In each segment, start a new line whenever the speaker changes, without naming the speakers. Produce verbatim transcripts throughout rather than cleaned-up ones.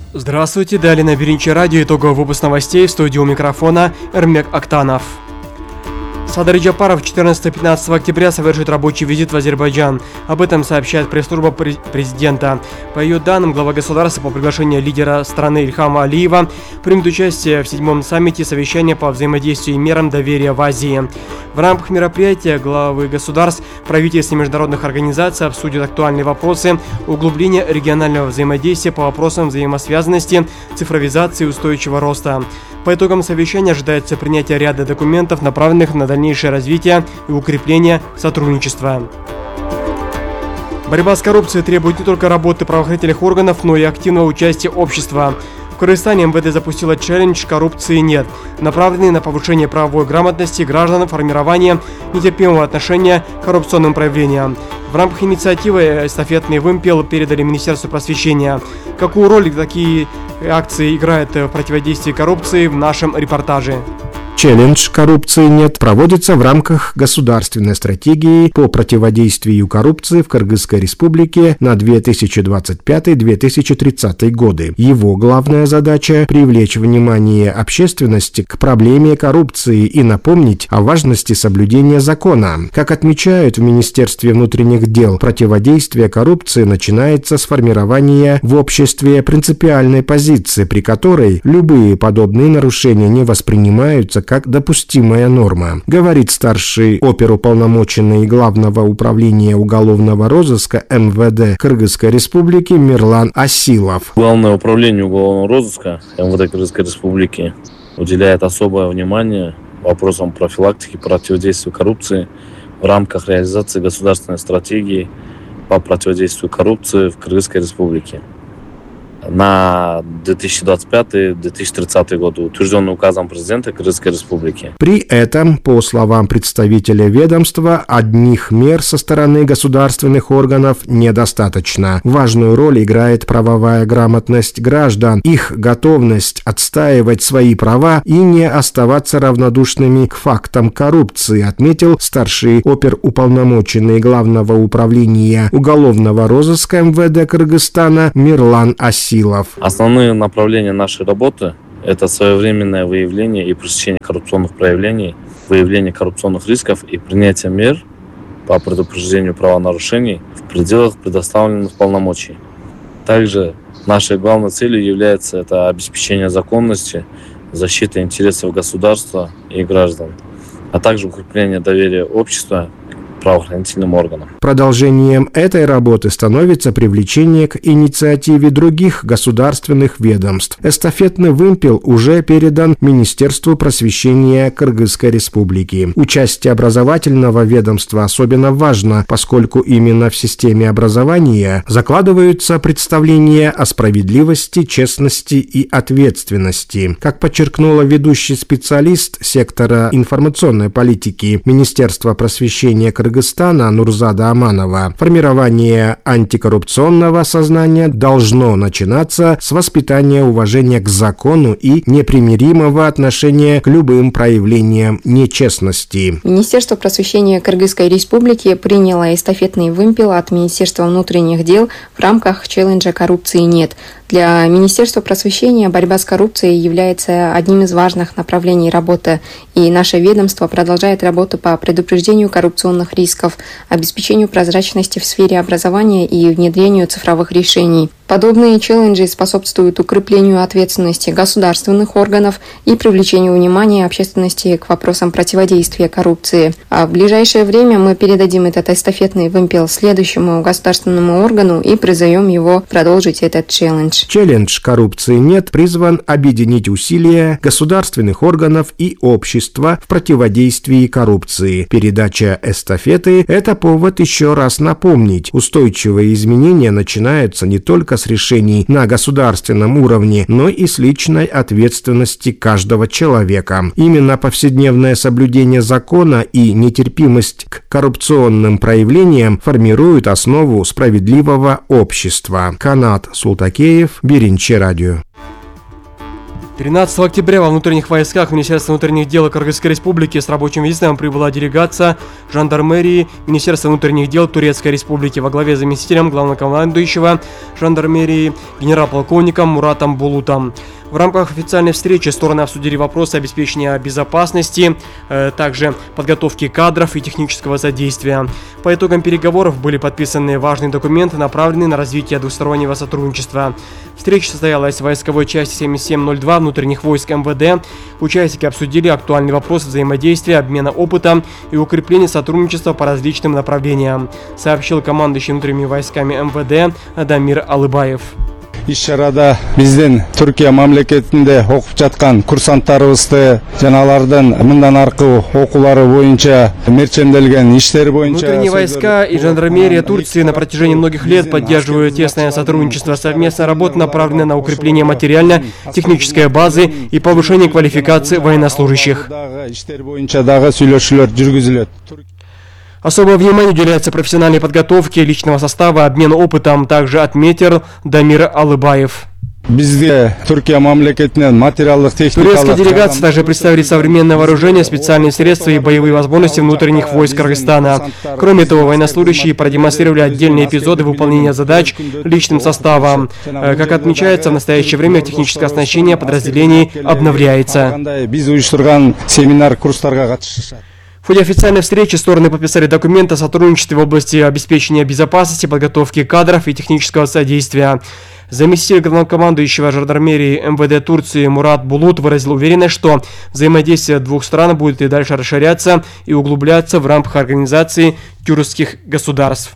Здравствуйте, далее на Беринче радио итоговый выпуск новостей, в студии у микрофона Эрмек Актанов. Садыр Джапаров четырнадцатого-пятнадцатого октября совершит рабочий визит в Азербайджан. Об этом сообщает пресс-служба президента. По ее данным, глава государства по приглашению лидера страны Ильхама Алиева примет участие в седьмом саммите совещания по взаимодействию и мерам доверия в Азии. В рамках мероприятия главы государств, правительств и международных организаций обсудят актуальные вопросы углубления регионального взаимодействия по вопросам взаимосвязанности, цифровизации и устойчивого роста. По итогам совещания ожидается принятие ряда документов, направленных на дальнейшее развитие и укрепление сотрудничества. Борьба с коррупцией требует не только работы правоохранительных органов, но и активного участия общества. В Кыргызстане эм вэ дэ запустила челлендж «Коррупции нет», направленный на повышение правовой грамотности граждан, формирование нетерпимого отношения к коррупционным проявлениям. В рамках инициативы «Эстафетный вымпел» передали Министерству просвещения. Какую роль такие акции играют в противодействии коррупции, в нашем репортаже.
Челлендж «Коррупции нет» проводится в рамках государственной стратегии по противодействию коррупции в Кыргызской республике на две тысячи двадцать пятый — две тысячи тридцатый годы. Его главная задача – привлечь внимание общественности к проблеме коррупции и напомнить о важности соблюдения закона. Как отмечают в Министерстве внутренних дел, противодействие коррупции начинается с формирования в обществе принципиальной позиции, при которой любые подобные нарушения не воспринимаются как допустимая норма, говорит старший оперуполномоченный Главного управления уголовного розыска эм вэ дэ Кыргызской республики Мирлан Асилов.
Главное управление уголовного розыска эм вэ дэ Кыргызской республики уделяет особое внимание вопросам профилактики и противодействия коррупции в рамках реализации государственной стратегии по противодействию коррупции в Кыргызской республике на две тысячи двадцать пятый — две тысячи тридцатый годы, утвержденный указом президента Кыргызской республики.
При этом, по словам представителя ведомства, одних мер со стороны государственных органов недостаточно. Важную роль играет правовая грамотность граждан, их готовность отстаивать свои права и не оставаться равнодушными к фактам коррупции, отметил старший оперуполномоченный Главного управления уголовного розыска эм вэ дэ Кыргызстана Мирлан Асилов.
Основные направления нашей работы – это своевременное выявление и пресечение коррупционных проявлений, выявление коррупционных рисков и принятие мер по предупреждению правонарушений в пределах предоставленных полномочий. Также нашей главной целью является это обеспечение законности, защита интересов государства и граждан, а также укрепление доверия общества правоохранительным органам.
Продолжением этой работы становится привлечение к инициативе других государственных ведомств. Эстафетный вымпел уже передан Министерству просвещения Кыргызской республики. Участие образовательного ведомства особенно важно, поскольку именно в системе образования закладываются представления о справедливости, честности и ответственности. Как подчеркнула ведущий специалист сектора информационной политики Министерства просвещения Кыргызской Кыргызстана Нурзада Аманова, формирование антикоррупционного сознания должно начинаться с воспитания уважения к закону и непримиримого отношения к любым проявлениям нечестности.
Министерство просвещения Кыргызской республики приняло эстафетный вымпел от Министерства внутренних дел в рамках челленджа «Коррупции нет». Для Министерства просвещения борьба с коррупцией является одним из важных направлений работы, и наше ведомство продолжает работу по предупреждению коррупционных рисков, обеспечению прозрачности в сфере образования и внедрению цифровых решений. Подобные челленджи способствуют укреплению ответственности государственных органов и привлечению внимания общественности к вопросам противодействия коррупции. А в ближайшее время мы передадим этот эстафетный вымпел следующему государственному органу и призовем его продолжить этот челлендж.
Челлендж «Коррупции нет» призван объединить усилия государственных органов и общества в противодействии коррупции. Передача эстафеты – это повод еще раз напомнить: устойчивые изменения начинаются не только с решений на государственном уровне, но и с личной ответственности каждого человека. Именно повседневное соблюдение закона и нетерпимость к коррупционным проявлениям формируют основу справедливого общества. Канат Султакеев, Беринче радио.
тринадцатого октября во внутренних войсках Министерства внутренних дел Кыргызской Республики с рабочим визитом прибыла делегация жандармерии Министерства внутренних дел Турецкой Республики во главе с заместителем главнокомандующего жандармерии генерал-полковником Муратом Булутом. В рамках официальной встречи стороны обсудили вопросы обеспечения безопасности, э, также подготовки кадров и технического содействия. По итогам переговоров были подписаны важные документы, направленные на развитие двустороннего сотрудничества. Встреча состоялась в войсковой части семьдесят семь ноль два внутренних войск эм вэ дэ. Участники обсудили актуальный вопрос взаимодействия, обмена опытом и укрепления сотрудничества по различным направлениям, сообщил командующий внутренними войсками эм вэ дэ Адамир Алыбаев.
Иш-чарада биздин Түркия мамлекетинде окуп жаткан курсанттарыбызды жана алардын мындан аркы окуулары боюнча мерчемделген иштери боюнча.
Внутренние войска и жандармерия Турции на протяжении многих лет поддерживают тесное сотрудничество. Совместная работа направлена на укрепление материально-технической базы и повышение квалификации военнослужащих. Особое внимание уделяется профессиональной подготовке личного состава, обмену опытом, также отметил Дамир Алыбаев.
Турецкая
делегация также представили современное вооружение, специальные средства и боевые возможности внутренних войск Кыргызстана. Кроме того, военнослужащие продемонстрировали отдельные эпизоды выполнения задач личным составом. Как отмечается, в настоящее время техническое оснащение подразделений обновляется. В ходе официальной встречи стороны подписали документ о сотрудничестве в области обеспечения безопасности, подготовки кадров и технического содействия. Заместитель главнокомандующего жандармерии эм вэ дэ Турции Мурат Булут выразил уверенность, что взаимодействие двух стран будет и дальше расширяться и углубляться в рамках организации тюркских государств.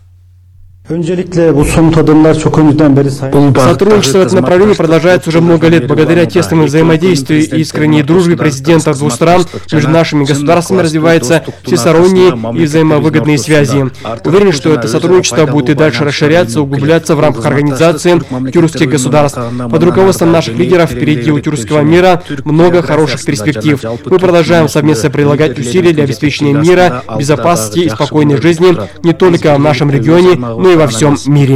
Сотрудничество в этом направлении продолжается уже много лет благодаря тесному взаимодействию и искренней дружбе президентов двух стран. Между нашими государствами развиваются всесторонние и взаимовыгодные связи. Уверен, что это сотрудничество будет и дальше расширяться, углубляться в рамках организации тюркских государств. Под руководством наших лидеров впереди у тюркского мира много хороших перспектив. Мы продолжаем совместно прилагать усилия для обеспечения мира, безопасности и спокойной жизни не только в нашем регионе, но и во всем мире.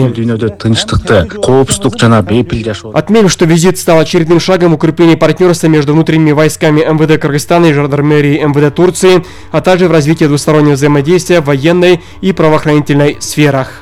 Отметим, что визит стал очередным шагом укрепления партнерства между внутренними войсками эм вэ дэ Кыргызстана и жандармерией эм вэ дэ Турции, а также в развитии двустороннего взаимодействия в военной и правоохранительной сферах.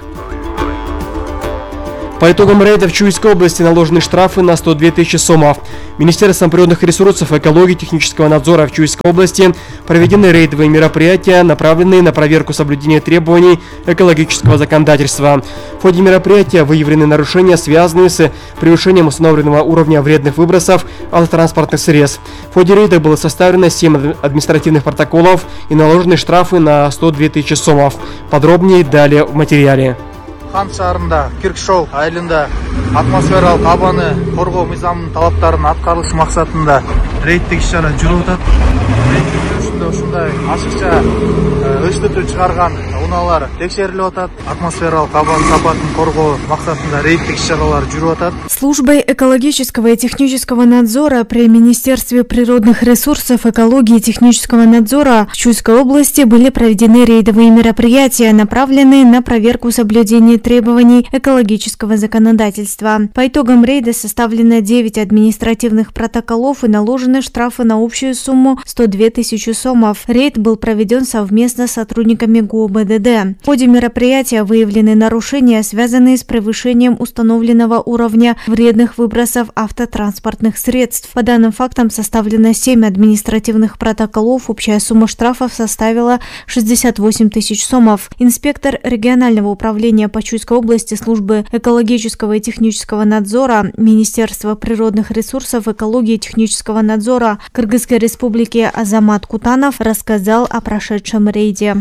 По итогам рейда в Чуйской области наложены штрафы на сто две тысячи сомов. Министерством природных ресурсов, экологии и технического надзора в Чуйской области проведены рейдовые мероприятия, направленные на проверку соблюдения требований экологического законодательства. В ходе мероприятия выявлены нарушения, связанные с превышением установленного уровня вредных выбросов автотранспортных средств. В ходе рейда было составлено семь административных протоколов и наложены штрафы на сто две тысячи сомов. Подробнее далее в материале.
Хан шаарында Киркшол айылында атмосфералык абаны коргоо мыйзамынын талаптарын аткарылышы максатында рейдтик иш-чара жүрүп атат. Рейдтик жүрүшүндө ушундай ашыкча өчтөтү чыгарган унаалар текшерилип атат. Атмосфералык абаны сапатын коргоо максатында рейдтик иш-чаралар жүрүп атат.
Службой экологического и технического надзора при Министерстве природных ресурсов, экологии и технического надзора в Чуйской области были проведены рейдовые мероприятия, направленные на проверку соблюдения требований экологического законодательства. По итогам рейда составлено девять административных протоколов и наложены штрафы на общую сумму сто две тысячи сомов. Рейд был проведен совместно с сотрудниками гэ у бэ дэ дэ. В ходе мероприятия выявлены нарушения, связанные с превышением установленного уровня вредных выбросов автотранспортных средств. По данным фактам составлено семь административных протоколов. Общая сумма штрафов составила шестьдесят восемь тысяч сомов. Инспектор регионального управления по Чуйской области службы экологического и технического надзора Министерства природных ресурсов, экологии и технического надзора Кыргызской Республики Азамат Кутанов рассказал о прошедшем рейде.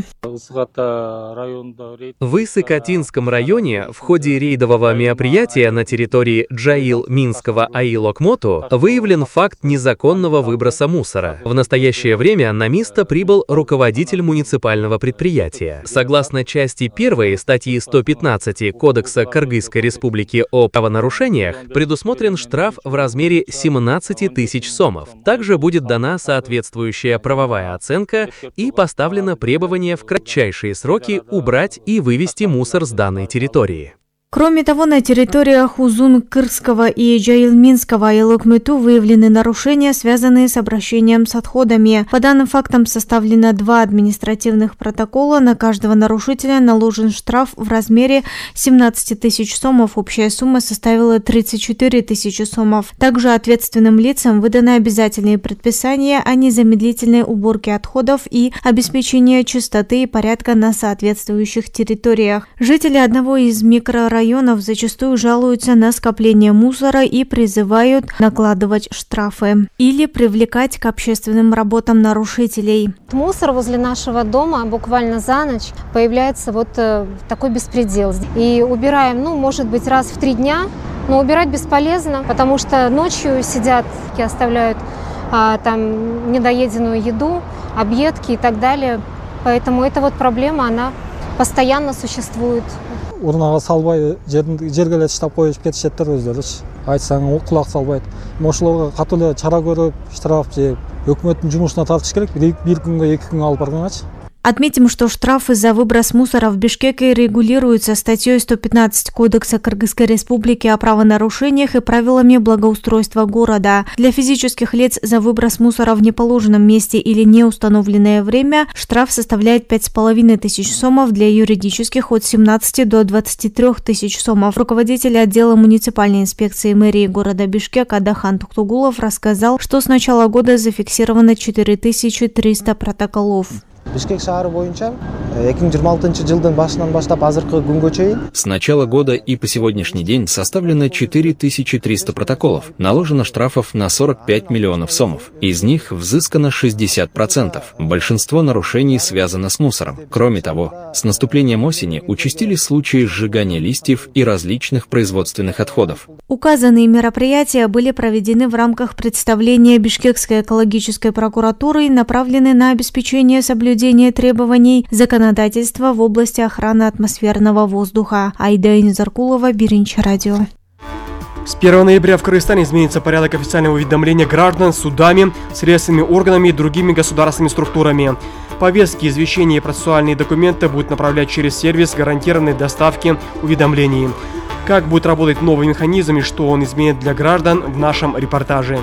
В Исыкатинском районе в ходе рейдового мероприятия на территории Джаил-Минского Аил-Окмоту выявлен факт незаконного выброса мусора. В настоящее время на место прибыл руководитель муниципального предприятия. Согласно части первой статьи сто пятнадцать Кодекса Кыргызской Республики о правонарушениях, предусмотрен штраф в размере семнадцати тысяч сомов. Также будет дана соответствующая правовая оценка и поставлено требование в кратчайшие сроки убрать и вывести мусор с данной территории.
Кроме того, на территориях Узун-Кырского и Джаил-Минского айлокмету выявлены нарушения, связанные с обращением с отходами. По данным фактам составлено два административных протокола. На каждого нарушителя наложен штраф в размере семнадцать тысяч сомов. Общая сумма составила тридцать четыре тысячи сомов. Также ответственным лицам выданы обязательные предписания о незамедлительной уборке отходов и обеспечении чистоты и порядка на соответствующих территориях. Жители одного из микрорайонов районов зачастую жалуются на скопление мусора и призывают накладывать штрафы или привлекать к общественным работам нарушителей.
Мусор возле нашего дома буквально за ночь появляется вот э, такой беспредел. И убираем, ну, может быть, раз в три дня, но убирать бесполезно, потому что ночью сидят и оставляют а, там недоеденную еду, объедки и так далее. Поэтому эта вот проблема, она постоянно существует.
Урнага салбай жерге эле таштап коюп кетишеттер өздөрүчү. Айтсаң кулак салбайт. Ошолорго катуу эле чара көрүп, штраф же өкмөттүн жумушуна тартыш керек. Бир күнгө, эки күнгө алып барганчы.
Отметим, что штрафы за выброс мусора в Бишкеке регулируются статьей сто пятнадцать Кодекса Кыргызской Республики о правонарушениях и правилами благоустройства города. Для физических лиц за выброс мусора в неположенном месте или неустановленное время штраф составляет пять с половиной тысяч сомов, для юридических от семнадцати до двадцати трёх тысяч сомов. Руководитель отдела муниципальной инспекции мэрии города Бишкек Адахан Туктугулов рассказал, что с начала года зафиксировано четыре тысячи триста протоколов.
Бишкек шаары боюнча эки миң жыйырма алтынчы жылдын башынан баштап азыркы күнгө чейин
с начала года и по сегодняшний день составлено четыре тысячи триста протоколов. Наложено штрафов на сорок пять миллионов сомов. Из них взыскано шестьдесят процентов. Большинство нарушений связано с мусором. Кроме того, с наступлением осени участились случаи сжигания листьев и различных производственных отходов.
Указанные мероприятия были проведены в рамках представления Бишкекской экологической прокуратуры, направленные на обеспечение соблюдения требований законодательства в области охраны атмосферного воздуха. Айда Инзаркулова, Биринчи радио.
С первого ноября в Кыргызстане изменится порядок официального уведомления граждан судами, следственными органами и другими государственными структурами. Повестки, извещения и процессуальные документы будут направлять через сервис гарантированной доставки уведомлений. Как будет работать новый механизм и что он изменит для граждан, в нашем репортаже.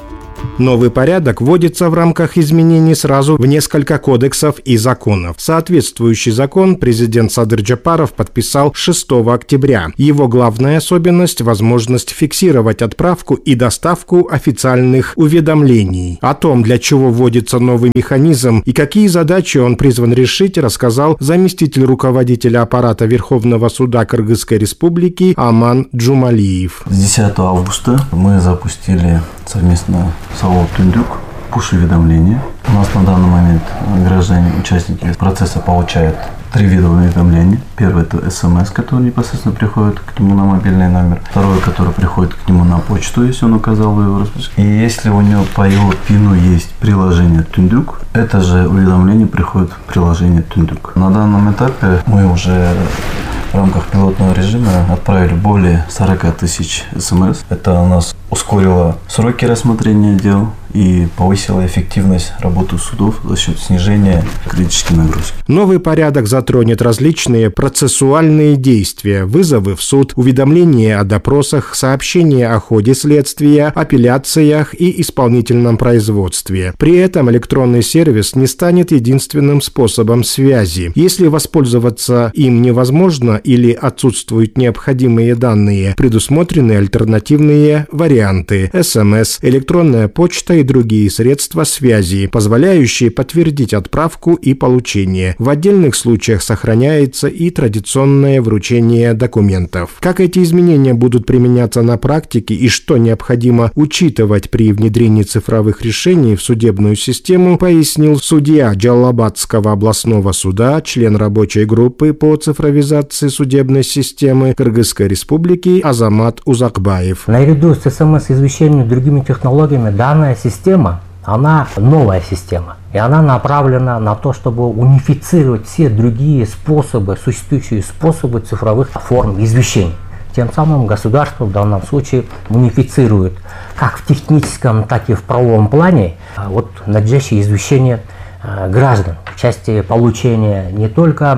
Новый порядок вводится в рамках изменений сразу в несколько кодексов и законов. Соответствующий закон президент Садыр Джапаров подписал шестого октября. Его главная особенность – возможность фиксировать отправку и доставку официальных уведомлений. О том, для чего вводится новый механизм и какие задачи он призван решить, рассказал заместитель руководителя аппарата Верховного суда Кыргызской Республики Аман Джумалиев.
С десятого августа мы запустили совместно с АО «Түндүк» пуш-уведомления. У нас на данный момент граждане, участники процесса получают три вида уведомлений. Первый – это СМС, который непосредственно приходит к нему на мобильный номер. Второй, который приходит к нему на почту, если он указал его расписку. И если у него по его пину есть приложение «Түндүк», это же уведомление приходит в приложение «Түндүк». На данном этапе мы уже в рамках пилотного режима отправили более сорока тысяч СМС. Это у нас ускорило сроки рассмотрения дел и повысило эффективность работы судов за счет снижения критической нагрузки.
Новый порядок затронет различные процессуальные действия: вызовы в суд, уведомления о допросах, сообщения о ходе следствия, апелляциях и исполнительном производстве. При этом электронный сервис не станет единственным способом связи. Если воспользоваться им невозможно или отсутствуют необходимые данные, предусмотрены альтернативные варианты: СМС, электронная почта и другие средства связи, позволяющие подтвердить отправку и получение. В отдельных случаях сохраняется и традиционное вручение документов. Как эти изменения будут применяться на практике и что необходимо учитывать при внедрении цифровых решений в судебную систему, пояснил судья Джалалабадского областного суда, член рабочей группы по цифровизации судебной системы Кыргызской Республики Азамат Узакбаев.
Наряду с СМС-извещениями и другими технологиями данная система, она новая система. И она направлена на то, чтобы унифицировать все другие способы, существующие способы цифровых форм извещений. Тем самым государство в данном случае унифицирует как в техническом, так и в правовом плане вот надлежащее извещение граждан в части получения не только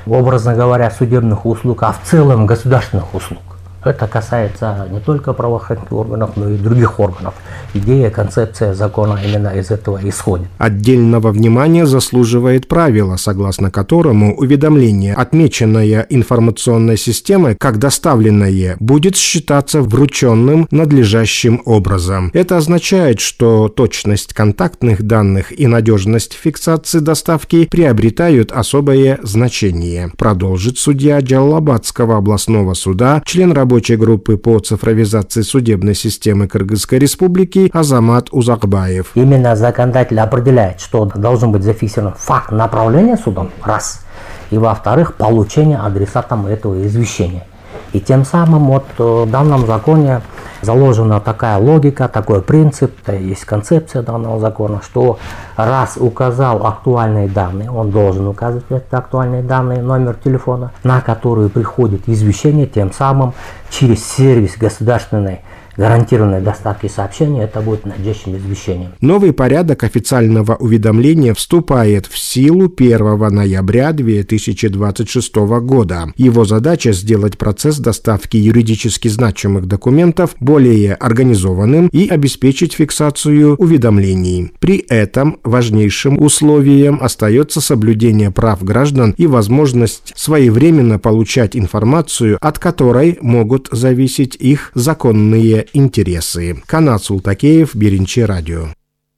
образно говоря, судебных услуг, а в целом государственных услуг. Это касается не только правоохранительных органов, но и других органов. Идея, концепция закона именно из этого исходит.
Отдельного внимания заслуживает правило, согласно которому уведомление, отмеченное информационной системой как доставленное, будет считаться врученным надлежащим образом. Это означает, что точность контактных данных и надежность фиксации доставки приобретают особое значение, продолжит судья Джалалабадского областного суда, член рабочей группы по цифровизации судебной системы Кыргызской Республики Азамат Узакбаев.
Именно законодатель определяет, что должен быть зафиксирован факт направления судом, раз, и во-вторых, получение адресатом этого извещения. И тем самым вот в данном законе заложена такая логика, такой принцип, есть концепция данного закона, что раз указал актуальные данные, он должен указывать эти актуальные данные, номер телефона, на который приходит извещение, тем самым через сервис государственной гарантированной доставки сообщения, это будет надлежащим извещением.
Новый порядок официального уведомления вступает в силу первого ноября две тысячи двадцать шестого года. Его задача — сделать процесс доставки юридически значимых документов более организованным и обеспечить фиксацию уведомлений. При этом важнейшим условием остается соблюдение прав граждан и возможность своевременно получать информацию, от которой могут зависеть их законные интересы. Канат Султакеев, Беринчи радио.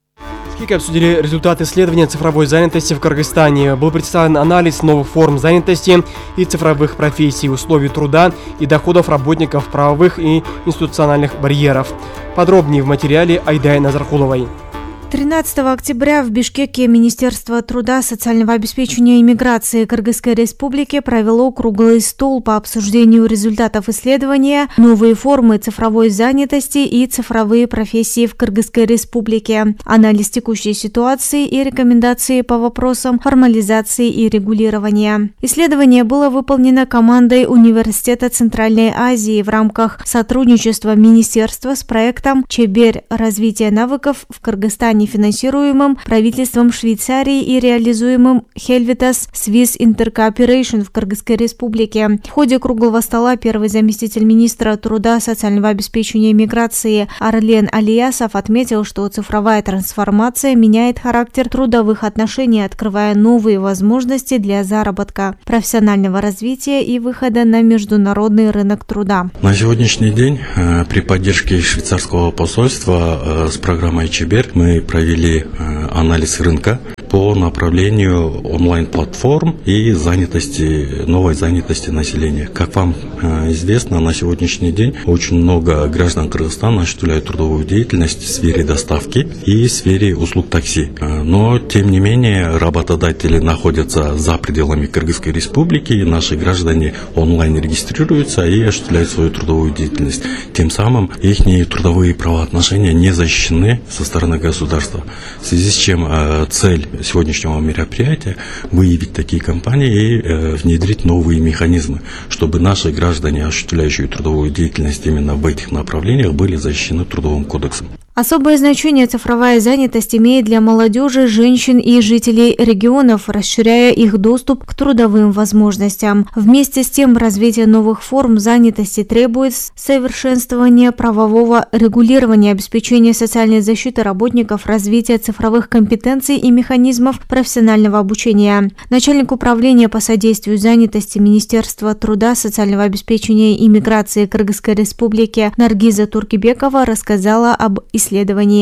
СКИК обсудили результаты исследования цифровой занятости в Кыргызстане. Был представлен анализ новых форм занятости и цифровых профессий, условий труда и доходов работников, правовых и институциональных барьеров. Подробнее в материале Айдай Назархуловой.
тринадцатого октября в Бишкеке Министерство труда, социального обеспечения и миграции Кыргызской Республики провело круглый стол по обсуждению результатов исследования «Новые формы цифровой занятости и цифровые профессии в Кыргызской Республике», анализ текущей ситуации и рекомендации по вопросам формализации и регулирования. Исследование было выполнено командой Университета Центральной Азии в рамках сотрудничества Министерства с проектом «Чебер. Развитие навыков в Кыргызстане», финансируемым правительством Швейцарии и реализуемым Helvetas Swiss Intercooperation в Кыргызской Республике. В ходе круглого стола первый заместитель министра труда, социального обеспечения и миграции Арлен Алиясов отметил, что цифровая трансформация меняет характер трудовых отношений, открывая новые возможности для заработка, профессионального развития и выхода на международный рынок труда.
На сегодняшний день при поддержке швейцарского посольства с программой Чебер мы провели анализ рынка по направлению онлайн-платформ и занятости, новой занятости населения. Как вам известно, на сегодняшний день очень много граждан Кыргызстана осуществляют трудовую деятельность в сфере доставки и в сфере услуг такси. Но, тем не менее, работодатели находятся за пределами Кыргызской Республики, и наши граждане онлайн регистрируются и осуществляют свою трудовую деятельность. Тем самым их трудовые правоотношения не защищены со стороны государства. В связи с чем цель сегодняшнего мероприятия — выявить такие компании и э, внедрить новые механизмы, чтобы наши граждане, осуществляющие трудовую деятельность именно в этих направлениях, были защищены Трудовым кодексом.
Особое значение цифровая занятость имеет для молодежи, женщин и жителей регионов, расширяя их доступ к трудовым возможностям. Вместе с тем, развитие новых форм занятости требует совершенствования правового регулирования, обеспечения социальной защиты работников, развития цифровых компетенций и механизмов профессионального обучения. Начальник управления по содействию занятости Министерства труда, социального обеспечения и миграции Кыргызской Республики Наргиза Туркибекова рассказала об исследовании.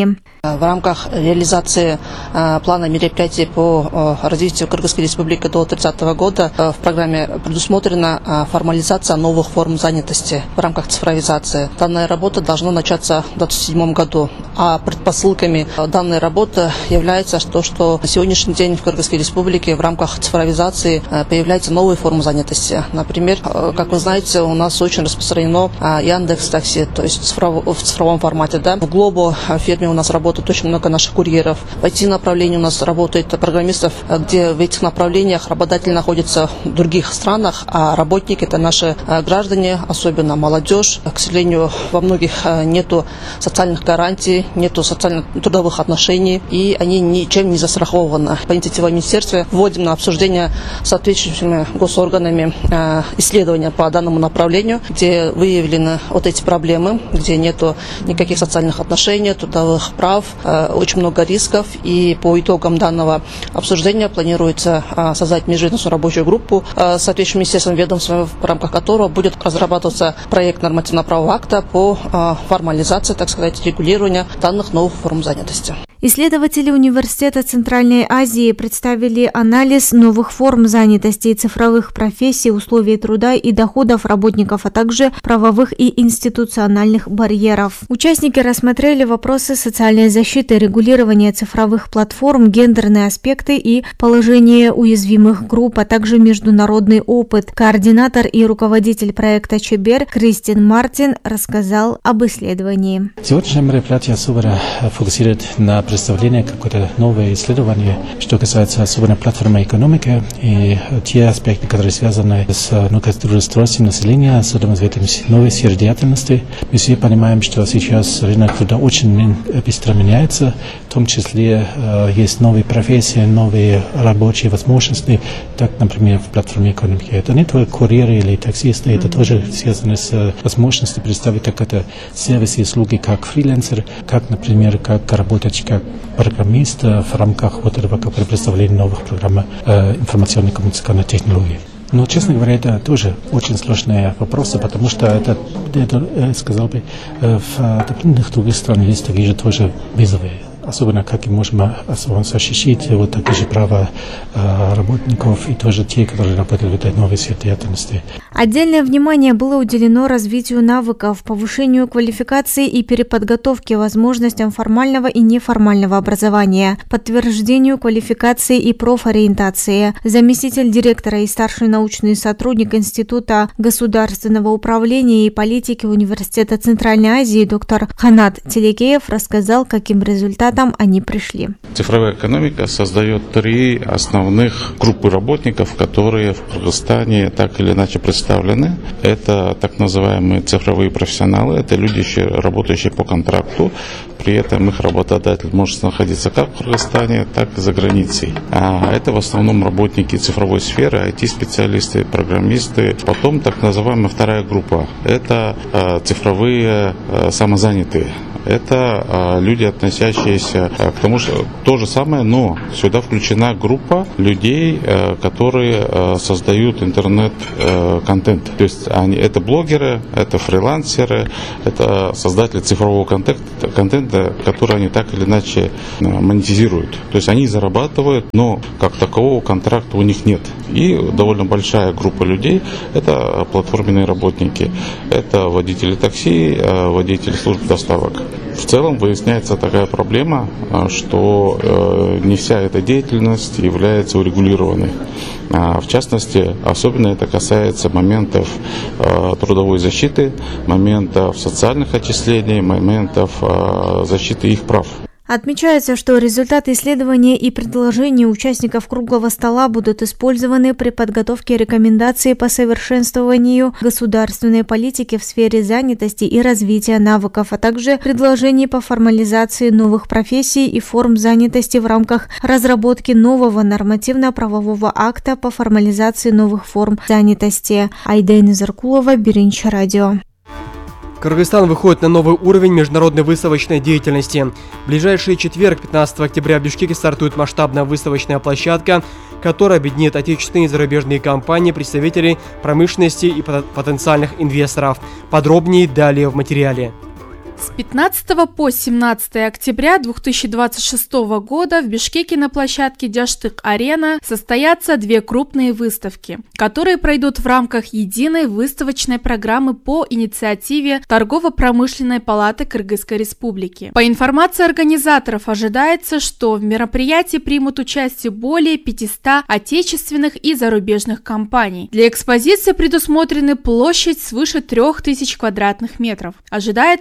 В рамках реализации э, плана мероприятий по э, развитию Кыргызской Республики до тридцатого года э, в программе предусмотрена э, формализация новых форм занятости в рамках цифровизации. Данная работа должна начаться в две тысячи двадцать седьмом году, а предпосылками данной работы является то, что на сегодняшний день в Кыргызской Республике в рамках цифровизации э, появляются новые формы занятости. Например, э, как вы знаете, у нас очень распространено э, Яндекс.Такси, то есть цифров, в цифровом формате. Да? В Глобо ферме у нас работает очень много наших курьеров. В ай ти-направлении у нас работает программистов, где в этих направлениях работодатели находятся в других странах, а работники — это наши граждане, особенно молодежь. К сожалению, во многих нету социальных гарантий, нету социально-трудовых отношений, и они ничем не застрахованы. По инициативе министерства вводим на обсуждение с соответствующими госорганами исследования по данному направлению, где выявлены вот эти проблемы, где нету никаких социальных отношений, трудовых прав, очень много рисков. И по итогам данного обсуждения планируется создать межведомственную рабочую группу с соответствующим министерством, ведомством, в рамках которого будет разрабатываться проект нормативно-правового акта по формализации, так сказать, регулирования данных новых форм занятости.
Исследователи Университета Центральной Азии представили анализ новых форм занятости и цифровых профессий, условий труда и доходов работников, а также правовых и институциональных барьеров. Участники рассмотрели вопросы социальной защиты, регулирования цифровых платформ, гендерные аспекты и положение уязвимых групп, а также международный опыт. Координатор и руководитель проекта ЧБЕР Кристин Мартин рассказал об исследовании.
Сегодняшнее мероприятие особенно фокусирует на представление какое-то новое исследование, что касается особенно платформы экономики и те аспекты, которые связаны с трудоустройством населения, особенно в этой новой сфере деятельности. Мы все понимаем, что сейчас рынок труда очень быстро меняется, в том числе э, есть новые профессии, новые рабочие возможности, так, например, в платформе экономики. Это не только курьеры или таксисты, это тоже связано с возможностью представить какие-то сервисы и услуги как фрилансер, как, например, как работать как программист в рамках вот этого как представления новых программ э, информационной коммуникационной технологии. Но, честно говоря, это тоже очень сложные вопросы, потому что это, это я сказал бы, в определенных других странах есть такие же тоже вызовы. Особенно, как и можем особенно защитить вот такие же права э, работников и тоже те, которые работают в этой новой сфере деятельности.
Отдельное внимание было уделено развитию навыков, повышению квалификации и переподготовке, возможностям формального и неформального образования, подтверждению квалификации и профориентации. Заместитель директора и старший научный сотрудник Института государственного управления и политики Университета Центральной Азии доктор Ханат Телекеев рассказал, каким результатом они пришли.
Цифровая экономика создает три основных группы работников, которые в Кыргызстане так или иначе представлены. Это так называемые цифровые профессионалы, это люди, работающие по контракту. При этом их работодатель может находиться как в Кыргызстане, так и за границей. А это в основном работники цифровой сферы, ай ти-специалисты, программисты. Потом так называемая вторая группа. Это э, цифровые э, самозанятые. Это э, люди, относящиеся э, к тому, что то же самое, но сюда включена группа людей, э, которые э, создают интернет-контент. Э, То есть они, это блогеры, это фрилансеры, это создатели цифрового контента, контента, который они так или иначе э, монетизируют. То есть они зарабатывают, но как такового контракта у них нет. И довольно большая группа людей – это платформенные работники. Это водители такси, э, водители служб доставок. В целом выясняется такая проблема, что э, не вся эта деятельность является урегулированной. А, в частности, особенно это касается моментов э, трудовой защиты, моментов социальных отчислений, моментов э, защиты их прав.
Отмечается, что результаты исследования и предложения участников круглого стола будут использованы при подготовке рекомендаций по совершенствованию государственной политики в сфере занятости и развития навыков, а также предложений по формализации новых профессий и форм занятости в рамках разработки нового нормативно-правового акта по формализации новых форм занятости. Айдайна Заркулова, Биринчи радио.
Кыргызстан выходит на новый уровень международной выставочной деятельности. В ближайший четверг, пятнадцатого октября, в Бишкеке стартует масштабная выставочная площадка, которая объединит отечественные и зарубежные компании, представителей промышленности и потенциальных инвесторов. Подробнее далее в материале.
С пятнадцатого по семнадцатое октября две тысячи двадцать шестого года в Бишкеке на площадке Дяштык-Арена состоятся две крупные выставки, которые пройдут в рамках единой выставочной программы по инициативе Торгово-промышленной палаты Кыргызской Республики. По информации организаторов, ожидается, что в мероприятии примут участие более пятисот отечественных и зарубежных компаний. Для экспозиции предусмотрены площадь свыше трех тысяч квадратных метров. Ожидается, что выставка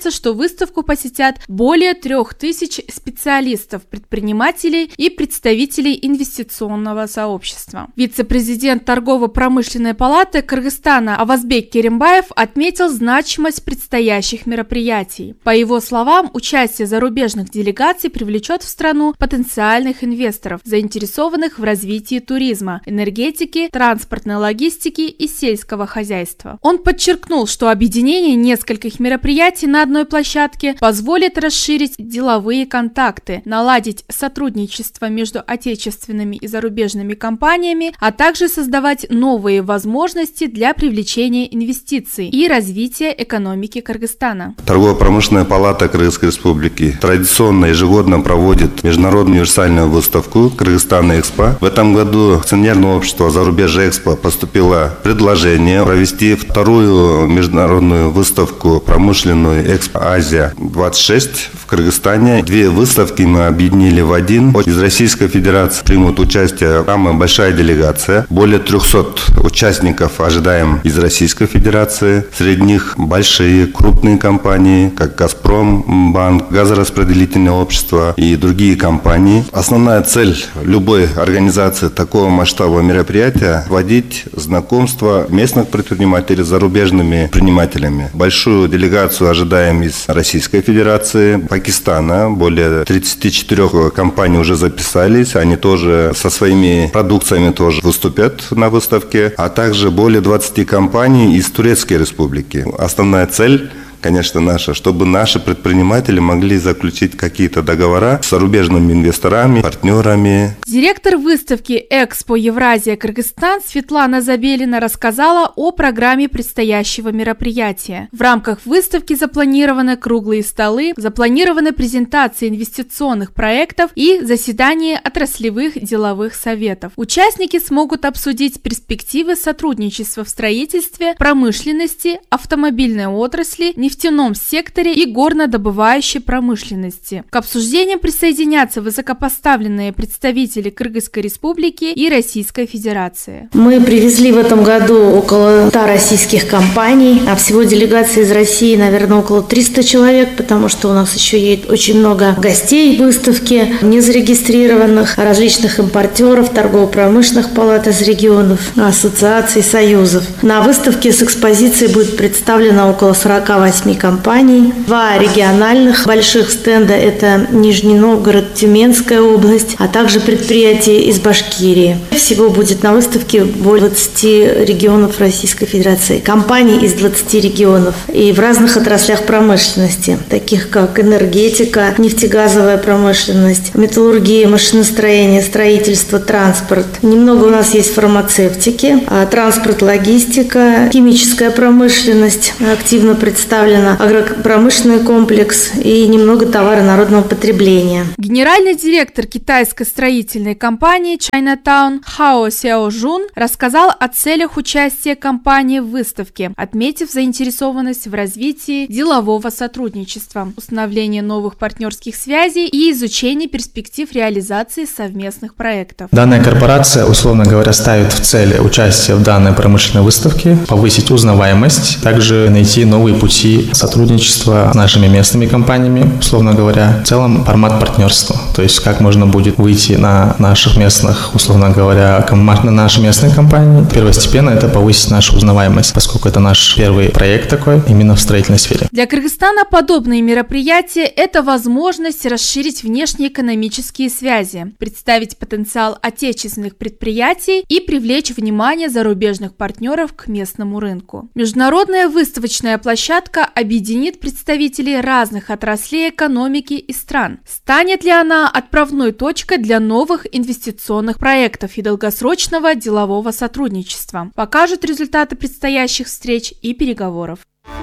выставку посетят более трех тысяч специалистов, предпринимателей и представителей инвестиционного сообщества. Вице-президент Торгово-промышленной палаты Кыргызстана Авазбек Керимбаев отметил значимость предстоящих мероприятий. По его словам, участие зарубежных делегаций привлечет в страну потенциальных инвесторов, заинтересованных в развитии туризма, энергетики, транспортной логистики и сельского хозяйства. Он подчеркнул, что объединение нескольких мероприятий на одной площадке позволит расширить деловые контакты, наладить сотрудничество между отечественными и зарубежными компаниями, а также создавать новые возможности для привлечения инвестиций и развития экономики Кыргызстана.
Торгово-промышленная палата Кыргызской Республики традиционно ежегодно проводит международную универсальную выставку «Кыргызстан Экспо». В этом году акционерное общество «Зарубеж Экспо» поступило предложение провести вторую международную выставку промышленную «Экспо Азия двадцать шесть» в Кыргызстане. Две выставки мы объединили в один. Из Российской Федерации примут участие самая большая делегация. Более трехсот участников ожидаем из Российской Федерации. Среди них большие, крупные компании, как «Газпром», банк, газораспределительное общество и другие компании. Основная цель любой организации такого масштаба мероприятия – вводить знакомство местных предпринимателей с зарубежными предпринимателями. Большую делегацию ожидаем из Российской Федерации, Пакистана. Более тридцати четырёх компаний уже записались. Они тоже со своими продукциями тоже выступят на выставке. А также более двадцати компаний из Турецкой Республики. Основная цель, конечно, наша, чтобы наши предприниматели могли заключить какие-то договора с зарубежными инвесторами, партнерами.
Директор выставки «Экспо Евразия Кыргызстан» Светлана Забелина рассказала о программе предстоящего мероприятия. В рамках выставки запланированы круглые столы, запланированы презентации инвестиционных проектов и заседания отраслевых деловых советов. Участники смогут обсудить перспективы сотрудничества в строительстве, промышленности, автомобильной отрасли, нефтяном секторе и горнодобывающей промышленности. К обсуждениям присоединятся высокопоставленные представители Кыргызской Республики и Российской Федерации.
Мы привезли в этом году около ста российских компаний, а всего делегации из России, наверное, около триста человек, потому что у нас еще есть очень много гостей выставки, незарегистрированных, различных импортеров, торгово-промышленных палат из регионов, ассоциаций, союзов. На выставке с экспозицией будет представлено около сорока восьми компаний. Два региональных больших стенда – это Нижний Новгород, Тюменская область, а также предприятия из Башкирии. Всего будет на выставке более двадцати регионов Российской Федерации, компаний из двадцати регионов и в разных отраслях промышленности, таких как энергетика, нефтегазовая промышленность, металлургия, машиностроение, строительство, транспорт. Немного у нас есть фармацевтики, транспорт, логистика, химическая промышленность активно представлена, агропромышленный комплекс и немного товара народного потребления.
Генеральный директор китайской строительной компании Chinatown Хао Сяожун рассказал о целях участия компании в выставке, отметив заинтересованность в развитии делового сотрудничества, установлении новых партнерских связей и изучении перспектив реализации совместных проектов.
Данная корпорация, условно говоря, ставит в цель участие в данной промышленной выставке, повысить узнаваемость, также найти новые пути сотрудничества с нашими местными компаниями, условно говоря, в целом формат партнерства. То есть как можно будет выйти на наших местных, условно говоря, на наши местные компании. Первостепенно это повысить нашу узнаваемость, поскольку это наш первый проект такой именно в строительной сфере.
Для Кыргызстана подобные мероприятия – это возможность расширить внешнеэкономические связи, представить потенциал отечественных предприятий и привлечь внимание зарубежных партнеров к местному рынку. Международная выставочная площадка объединит представителей разных отраслей экономики и стран. Станет ли она отправной точкой для новых инвестиционных проектов и долгосрочного делового сотрудничества? Покажут результаты предстоящих встреч и переговоров.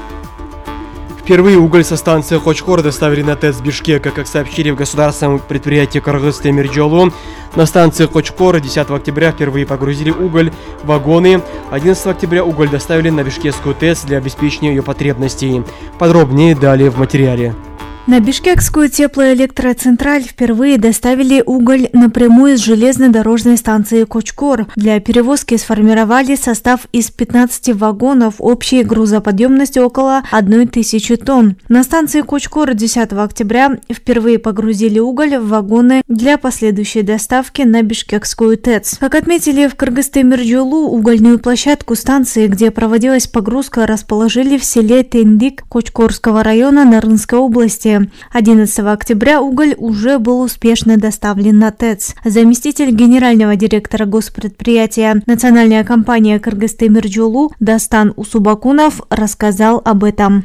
Впервые уголь со станции Хочкор доставили на ТЭЦ Бишкека, как сообщили в государственном предприятии Кыргыз-Темиржолу. На станции Хочкор десятого октября впервые погрузили уголь в вагоны. одиннадцатого октября уголь доставили на Бишкекскую ТЭЦ для обеспечения ее потребностей. Подробнее далее в материале.
На Бишкекскую теплоэлектроцентраль впервые доставили уголь напрямую с железнодорожной станции Кочкор. Для перевозки сформировали состав из пятнадцати вагонов общей грузоподъемностью около одной тысячи тонн. На станции Кочкор десятого октября впервые погрузили уголь в вагоны для последующей доставки на Бишкекскую ТЭЦ. Как отметили в Кыргыз-Темиржолу, угольную площадку станции, где проводилась погрузка, расположили в селе Тендик Кочкорского района Нарынской области. одиннадцатого октября уголь уже был успешно доставлен на ТЭЦ. Заместитель генерального директора госпредприятия «Национальная компания Кыргыз-Темиржолу» Дастан Усубакунов рассказал об этом.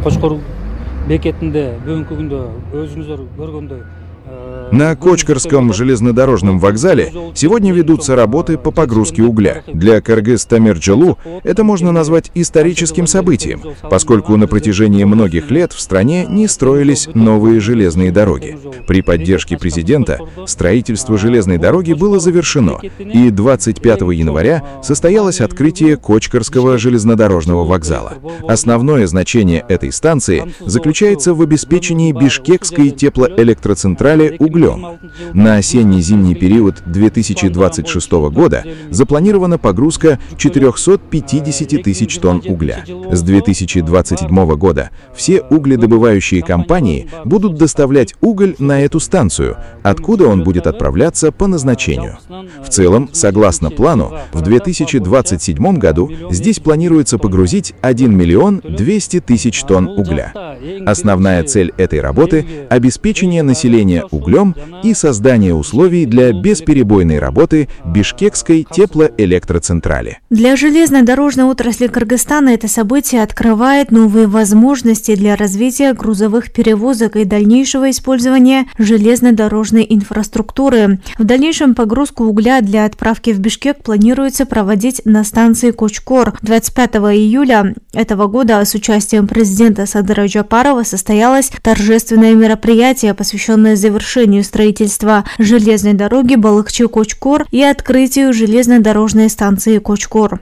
На Кочкорском железнодорожном вокзале сегодня ведутся работы по погрузке угля. Для Кыргыз-Темиржолу это можно назвать историческим событием, поскольку на протяжении многих лет в стране не строились новые железные дороги. При поддержке президента строительство железной дороги было завершено, и двадцать пятого января состоялось открытие Кочкорского железнодорожного вокзала. Основное значение этой станции заключается в обеспечении Бишкекской теплоэлектроцентрали углем. На осенне-зимний период две тысячи двадцать шестого года запланирована погрузка четырёхсот пятидесяти тысяч тонн угля. С две тысячи двадцать седьмого года все угледобывающие компании будут доставлять уголь на эту станцию, откуда он будет отправляться по назначению. В целом, согласно плану, в две тысячи двадцать седьмом году здесь планируется погрузить один миллион двести тысяч тонн угля. Основная цель этой работы – обеспечение населения углем и создание условий для бесперебойной работы Бишкекской теплоэлектроцентрали.
Для железнодорожной отрасли Кыргызстана это событие открывает новые возможности для развития грузовых перевозок и дальнейшего использования железнодорожной инфраструктуры. В дальнейшем погрузку угля для отправки в Бишкек планируется проводить на станции Кочкор. двадцать пятого июля этого года с участием президента Садыра Джапарова состоялось торжественное мероприятие, посвященное завершению строительства железной дороги Балыкчы-Кочкор и открытию железнодорожной станции Кочкор.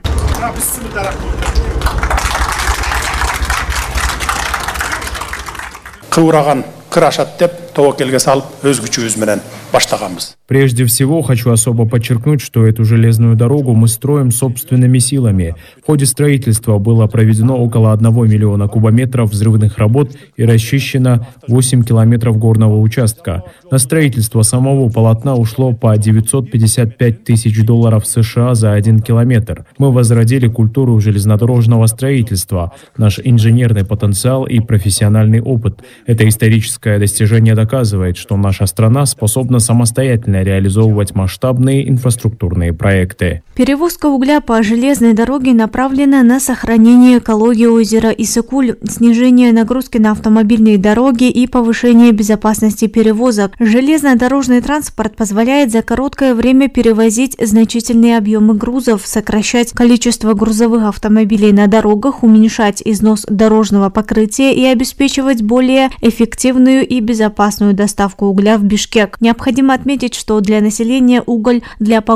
Прежде всего, хочу особо подчеркнуть, что эту железную дорогу мы строим собственными силами. В ходе строительства было проведено около одного миллиона кубометров взрывных работ и расчищено восемь километров горного участка. На строительство самого полотна ушло по девятьсот пятьдесят пять тысяч долларов США за один километр. Мы возродили культуру железнодорожного строительства, наш инженерный потенциал и профессиональный опыт. Это историческое достижение доказывает, что наша страна способна самостоятельно реализовывать масштабные инфраструктурные проекты.
Перевозка угля по железной дороге направлена на сохранение экологии озера Исыкуль, снижение нагрузки на автомобильные дороги и повышение безопасности перевозок. Железнодорожный транспорт позволяет за короткое время перевозить значительные объемы грузов, сокращать количество грузовых автомобилей на дорогах, уменьшать износ дорожного покрытия и обеспечивать более эффективную и безопасную доставку угля в Бишкек. Необходимо отметить, что для населения уголь для